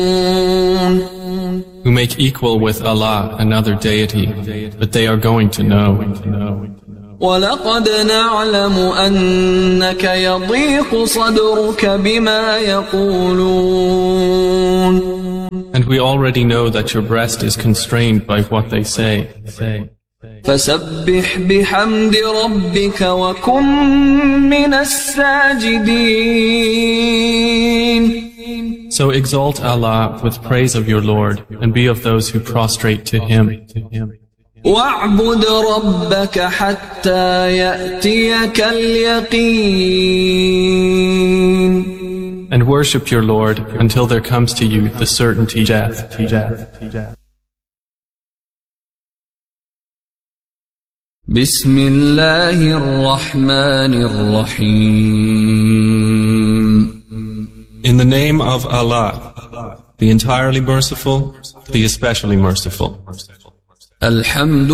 who make equal with Allah another deity, but they are going to know. وَلَقَدْ نَعْلَمُ أَنَّكَ يَضِيقُ صَدْرُكَ بِمَا يَقُولُونَ. And we already know that your breast is constrained by what they say. فَسَبِّحْ بِحَمْدِ رَبِّكَ وَكُن مِّنَ السَّاجِدِينَ. So exalt Allah with praise of your Lord, and be of those who prostrate to Him. وَاعْبُدْ رَبَّكَ حَتَّى يَأْتِيَكَ الْيَقِينُ. And worship your Lord until there comes to you the certainty death. بسم الله الرحمن الرحيم. In the name of Allah, the entirely merciful, the especially merciful. الحمد